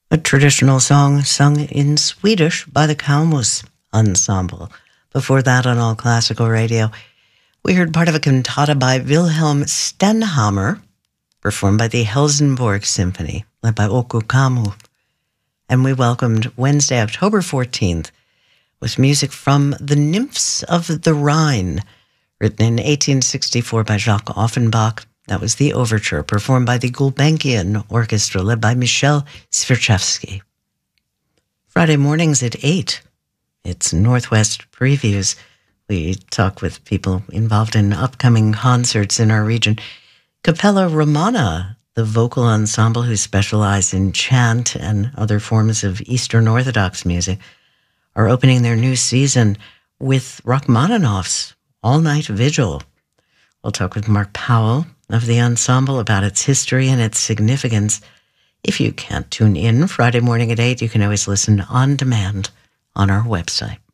A traditional song sung in Swedish by the Kalmus Ensemble. Before that, on All Classical Radio, we heard part of a cantata by Wilhelm Stenhammar, performed by the Helsingborg Symphony, led by Okko Kammu. And we welcomed Wednesday, October 14th, with music from The Nymphs of the Rhine, written in 1864 by Jacques Offenbach. That was the overture, performed by the Gulbenkian Orchestra, led by Michel Svirchevsky. Friday mornings at 8, it's Northwest Previews. We talk with people involved in upcoming concerts in our region. Capella Romana, the vocal ensemble who specialize in chant and other forms of Eastern Orthodox music, are opening their new season with Rachmaninoff's all-night vigil. We'll talk with Mark Powell of the ensemble about its history and its significance. If you can't tune in Friday morning at 8, you can always listen on demand on our website.